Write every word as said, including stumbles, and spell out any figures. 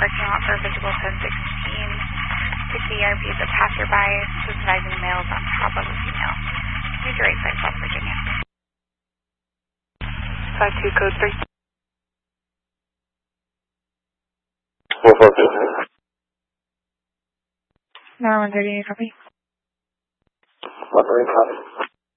parking lot for visible ten sixteen. sixty E R P is a passerby, supervising males on top of a female. Use your right side, South Virginia. five two code three. four four two. nine one thirty, copy. one three, copy.